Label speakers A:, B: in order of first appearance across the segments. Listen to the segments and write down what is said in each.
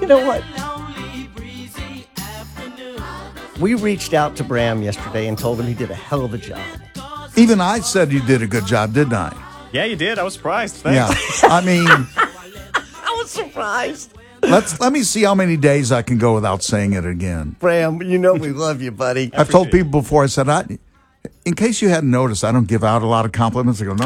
A: You know what? We reached out to Bram yesterday and told him he did a hell of a job.
B: Even I said you did a good job, didn't I?
C: Yeah, you did. I was surprised. Thanks.
B: Yeah. I mean,
A: I was surprised.
B: let me see how many days I can go without saying it again.
A: Bram, you know we love you, buddy.
B: I've told people before, I said, in case you hadn't noticed, I don't give out a lot of compliments. I go,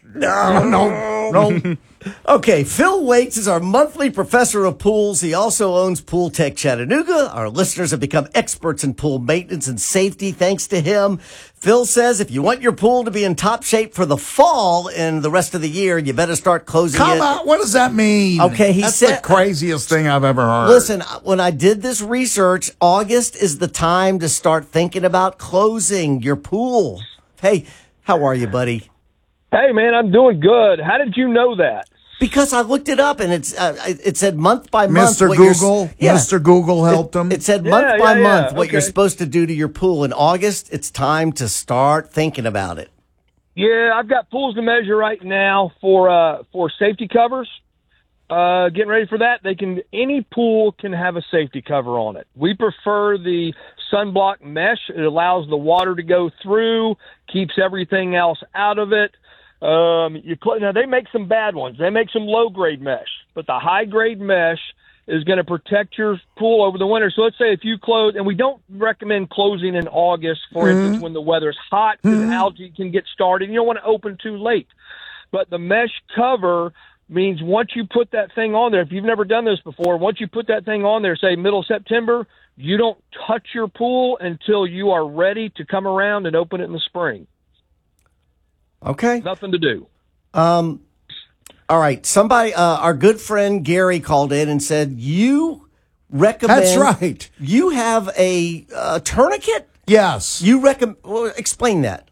B: no.
A: Okay, Phil Waits is our monthly professor of pools. He also owns Pool Tech Chattanooga. Our listeners have become experts in pool maintenance and safety thanks to him. Phil says if you want your pool to be in top shape for the fall and the rest of the year, you better start closing it.
B: Come on, what does that mean?
A: Okay,
B: That's the craziest thing I've ever heard.
A: Listen, when I did this research, August is the time to start thinking about closing your pool. Hey, how are you, buddy?
D: Hey, man, I'm doing good. How did you know that?
A: Because I looked it up and it said month by month.
B: Mr. Google, Mr. Google helped him.
A: It said month by month what you're supposed to do to your pool. In August, it's time to start thinking about it.
D: Yeah, I've got pools to measure right now for safety covers. Getting ready for that. Any pool can have a safety cover on it. We prefer the sunblock mesh. It allows the water to go through, keeps everything else out of it. Now they make some bad ones. They make some low grade mesh, but the high grade mesh is going to protect your pool over the winter. So let's say if you close, and we don't recommend closing in August, for instance, when the weather's hot and algae can get started. You don't want to open too late. But the mesh cover means once you put that thing on there, if you've never done this before, once you put that thing on there, say middle of September, you don't touch your pool until you are ready to come around and open it in the spring.
A: Okay.
D: Nothing to do.
A: All right. Somebody, our good friend Gary called in and said, you recommend.
B: That's right.
A: You have a tourniquet?
B: Yes.
A: You recommend. Well, explain that.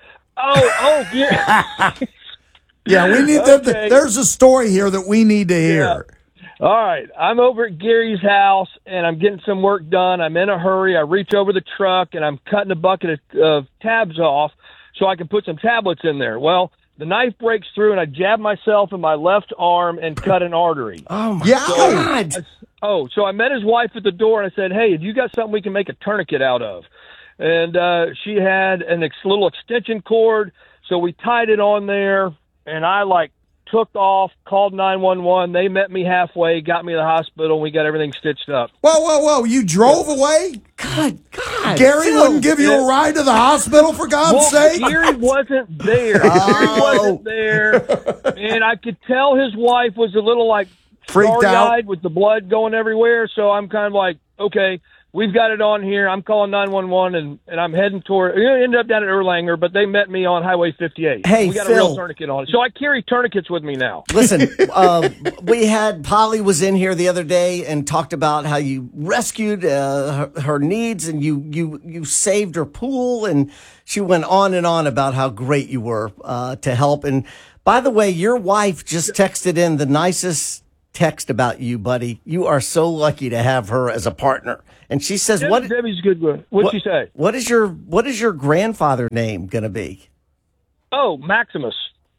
D: Yeah.
B: Yeah, we need there's a story here that we need to hear.
D: Yeah. All right. I'm over at Gary's house, and I'm getting some work done. I'm in a hurry. I reach over the truck, and I'm cutting a bucket of tabs off so I can put some tablets in there. Well, the knife breaks through, and I jab myself in my left arm and cut an artery.
A: Oh, my God.
D: So I met his wife at the door, and I said, hey, have you got something we can make a tourniquet out of? And she had a little extension cord, so we tied it on there, and I, took off, called 911. They met me halfway, got me to the hospital, and we got everything stitched up.
B: Whoa. You drove away?
A: God.
B: Gary wouldn't give you a ride to the hospital, for God's sake?
D: Gary wasn't there. Gary wasn't there. And I could tell his wife was a little,
B: freaked out
D: with the blood going everywhere. So I'm kind of like, okay, we've got it on here. I'm calling 911, and I'm heading toward. It ended up down at Erlanger, but they met me on Highway 58.
A: Hey,
D: we got
A: Phil,
D: a real tourniquet on it, so I carry tourniquets with me now.
A: Listen, we had Polly was in here the other day and talked about how you rescued her needs and you saved her pool, and she went on and on about how great you were to help. And by the way, your wife just texted in the nicest text about you, buddy. You are so lucky to have her as a partner. And she says,
D: Debbie's a good one. What'd she say?
A: What is your grandfather name going to be?
D: Oh, Maximus.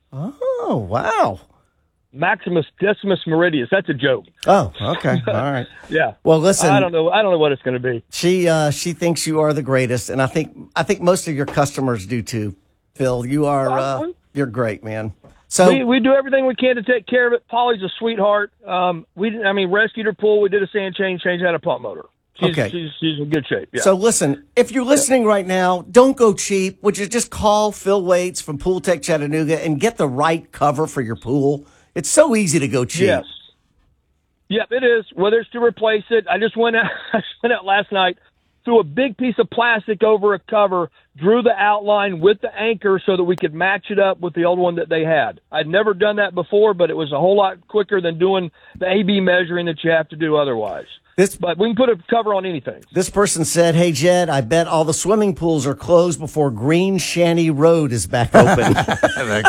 A: Oh, wow.
D: Maximus Decimus Meridius. That's a joke.
A: Oh, okay. All right.
D: Yeah.
A: Well, listen.
D: I don't know what it's going to be.
A: She thinks you are the greatest, and I think most of your customers do too. Phil, you're great, man. So
D: we do everything we can to take care of it. Polly's a sweetheart. We rescued her pool. We did a sand change out a pump motor. She's in good shape. Yeah.
A: So listen, if you're listening right now, don't go cheap. Would you just call Phil Waits from Pool Tech Chattanooga and get the right cover for your pool? It's so easy to go cheap.
D: Yes. Yep, it is. Whether it's to replace it, I went out last night, threw a big piece of plastic over a cover, drew the outline with the anchor so that we could match it up with the old one that they had. I'd never done that before, but it was a whole lot quicker than doing the A/B measuring that you have to do otherwise. But we can put a cover on anything.
A: This person said, hey, Jed, I bet all the swimming pools are closed before Green Shanty Road is back open.
B: That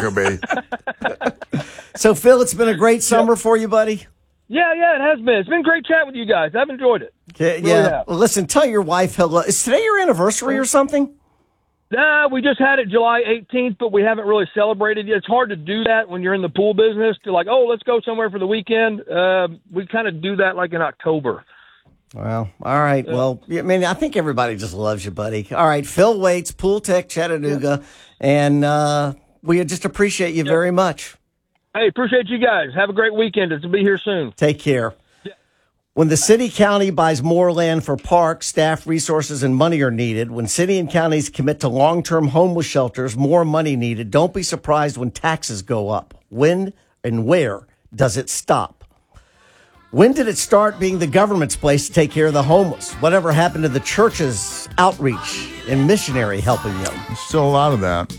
B: could be.
A: So, Phil, it's been a great summer for you, buddy.
D: Yeah, it has been. It's been great chatting with you guys. I've enjoyed it.
A: Yeah. Well, listen, tell your wife hello. Is today your anniversary or something?
D: We just had it July 18th, but we haven't really celebrated yet. It's hard to do that when you're in the pool business to like, oh, let's go somewhere for the weekend. We kind of do that like in October.
A: Well, all right. Well, I mean, I think everybody just loves you, buddy. All right. Phil Waits, Pool Tech Chattanooga. And we just appreciate you very much.
D: Hey, appreciate you guys. Have a great weekend. It's to be here soon.
A: Take care. When the city county buys more land for parks, staff, resources, and money are needed. When city and counties commit to long-term homeless shelters, more money needed. Don't be surprised when taxes go up. When and where does it stop? When did it start being the government's place to take care of the homeless? Whatever happened to the church's outreach and missionary helping them?
B: There's still a lot of that.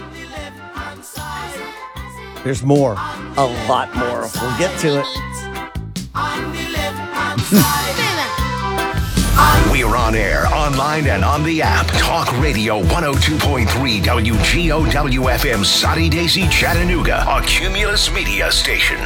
A: There's more. A lot more. We'll get to it.
E: We're on air, online, and on the app. Talk Radio 102.3 WGOW FM, Soddy Daisy, Chattanooga, a Cumulus Media station.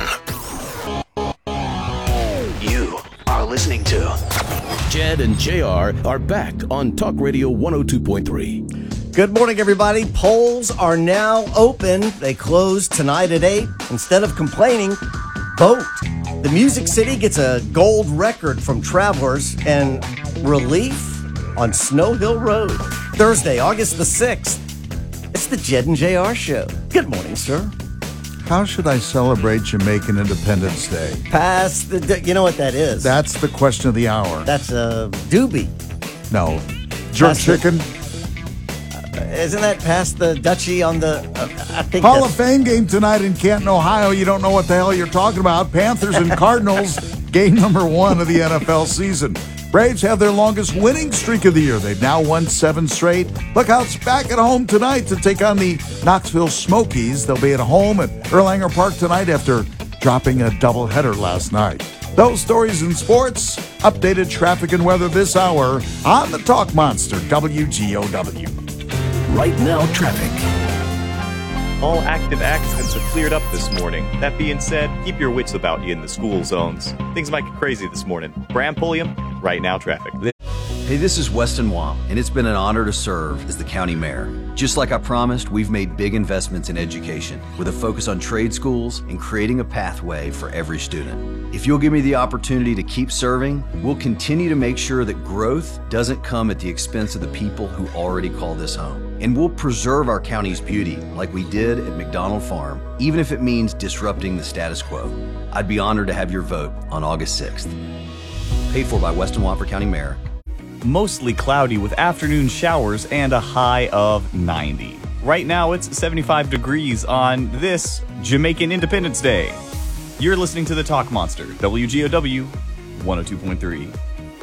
F: You are listening to Jed and JR are back on Talk Radio 102.3.
A: Good morning, everybody. Polls are now open. They close tonight at 8. Instead of complaining, vote. The Music City gets a gold record from travelers and relief on Snow Hill Road. Thursday, August the 6th. It's the Jed and JR Show. Good morning, sir.
B: How should I celebrate Jamaican Independence Day?
A: Pass the... You know what that is?
B: That's the question of the hour.
A: That's a doobie.
B: No. Jerk chicken?
A: Isn't that past the duchy on the... I think
B: Hall of Fame game tonight in Canton, Ohio. You don't know what the hell you're talking about. Panthers and Cardinals, game number 1 of the NFL season. Braves have their longest winning streak of the year. They've now won 7 straight. Lookouts back at home tonight to take on the Knoxville Smokies. They'll be at home at Erlanger Park tonight after dropping a doubleheader last night. Those stories in sports, updated traffic and weather this hour on the Talk Monster, WGOW.
F: Right now, traffic.
C: All active accidents are cleared up this morning. That being said, keep your wits about you in the school zones. Things might get crazy this morning. Bram Pulliam, Right Now Traffic.
G: Hey, this is Weston Wong, and it's been an honor to serve as the county mayor. Just like I promised, we've made big investments in education with a focus on trade schools and creating a pathway for every student. If you'll give me the opportunity to keep serving, we'll continue to make sure that growth doesn't come at the expense of the people who already call this home. And we'll preserve our county's beauty like we did at McDonald Farm, even if it means disrupting the status quo. I'd be honored to have your vote on August 6th. Paid for by Weston Wamper County Mayor.
C: Mostly cloudy with afternoon showers and a high of 90. Right now it's 75 degrees on this Jamaican Independence Day. You're listening to the Talk Monster, WGOW 102.3.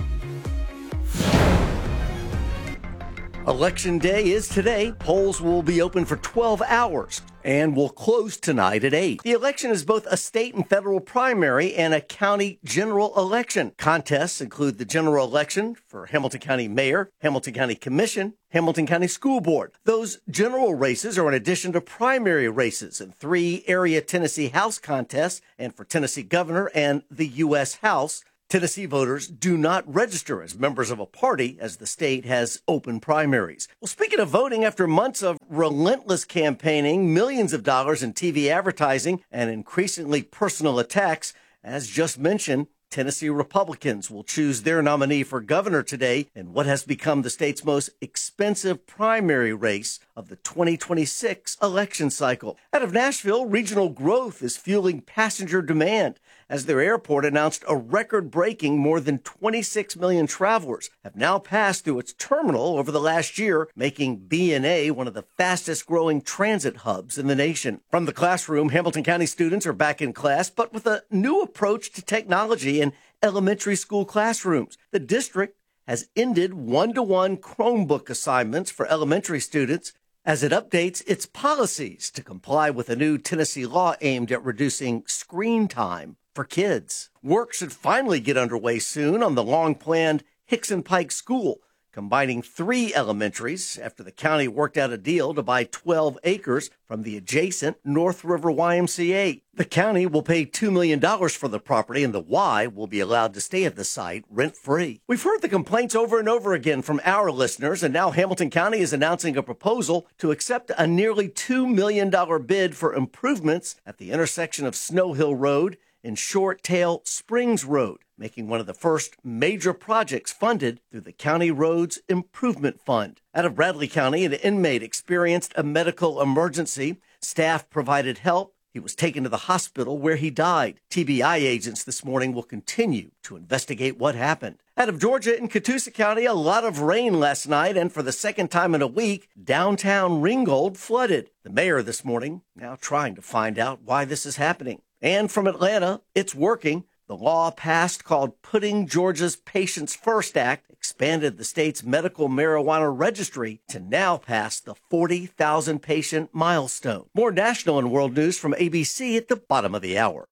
A: Election day is today. Polls will be open for 12 hours and will close tonight at 8. The election is both a state and federal primary and a county general election. Contests include the general election for Hamilton County Mayor, Hamilton County Commission, Hamilton County School Board. Those general races are in addition to primary races in 3 area Tennessee House contests and for Tennessee Governor and the U.S. House. Tennessee voters do not register as members of a party as the state has open primaries. Well, speaking of voting, after months of relentless campaigning, millions of dollars in TV advertising, and increasingly personal attacks, as just mentioned, Tennessee Republicans will choose their nominee for governor today in what has become the state's most expensive primary race of the 2026 election cycle. Out of Nashville, regional growth is fueling passenger demand as their airport announced a record-breaking more than 26 million travelers have now passed through its terminal over the last year, making B&A one of the fastest-growing transit hubs in the nation. From the classroom, Hamilton County students are back in class, but with a new approach to technology in elementary school classrooms. The district has ended one-to-one Chromebook assignments for elementary students as it updates its policies to comply with a new Tennessee law aimed at reducing screen time for kids. Work should finally get underway soon on the long-planned Hickson Pike School, combining 3 elementaries after the county worked out a deal to buy 12 acres from the adjacent North River YMCA. The county will pay $2 million for the property, and the Y will be allowed to stay at the site rent-free. We've heard the complaints over and over again from our listeners, and now Hamilton County is announcing a proposal to accept a nearly $2 million bid for improvements at the intersection of Snow Hill Road and Short Tail Springs Road, making one of the first major projects funded through the County Roads Improvement Fund. Out of Bradley County, an inmate experienced a medical emergency. Staff provided help. He was taken to the hospital where he died. TBI agents this morning will continue to investigate what happened. Out of Georgia, in Catoosa County, a lot of rain last night, and for the second time in a week, downtown Ringgold flooded. The mayor this morning now trying to find out why this is happening. And from Atlanta, it's working. The law passed called Putting Georgia's Patients First Act expanded the state's medical marijuana registry to now pass the 40,000 patient milestone. More national and world news from ABC at the bottom of the hour.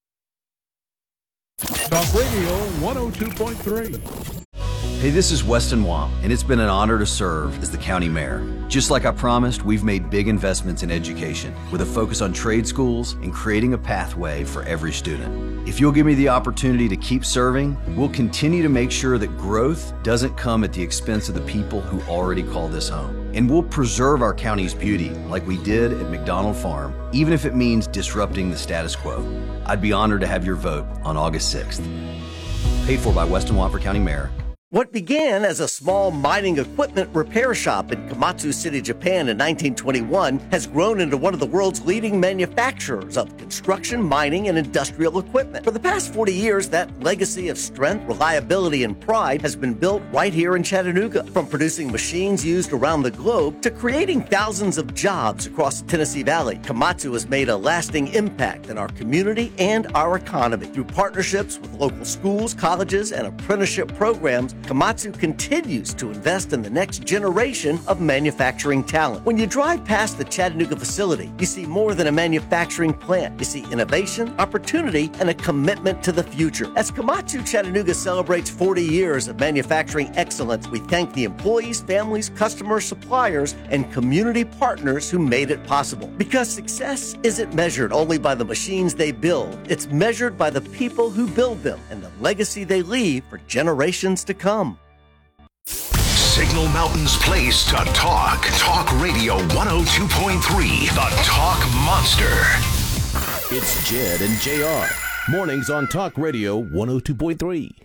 H: Talk Radio 102.3.
G: Hey, this is Weston Wong, and it's been an honor to serve as the county mayor. Just like I promised, we've made big investments in education with a focus on trade schools and creating a pathway for every student. If you'll give me the opportunity to keep serving, we'll continue to make sure that growth doesn't come at the expense of the people who already call this home. And we'll preserve our county's beauty like we did at McDonald Farm, even if it means disrupting the status quo. I'd be honored to have your vote on August 6th. Paid for by Weston Wong for County Mayor.
A: What began as a small mining equipment repair shop in Komatsu City, Japan in 1921 has grown into one of the world's leading manufacturers of construction, mining, and industrial equipment. For the past 40 years, that legacy of strength, reliability, and pride has been built right here in Chattanooga. From producing machines used around the globe to creating thousands of jobs across the Tennessee Valley, Komatsu has made a lasting impact in our community and our economy. Through partnerships with local schools, colleges, and apprenticeship programs, Komatsu continues to invest in the next generation of manufacturing talent. When you drive past the Chattanooga facility, you see more than a manufacturing plant. You see innovation, opportunity, and a commitment to the future. As Komatsu Chattanooga celebrates 40 years of manufacturing excellence, we thank the employees, families, customers, suppliers, and community partners who made it possible. Because success isn't measured only by the machines they build, it's measured by the people who build them and the legacy they leave for generations to come.
E: Signal Mountain's place to talk. Talk Radio 102.3, the Talk Monster.
F: It's Jed and JR. Mornings on Talk Radio 102.3.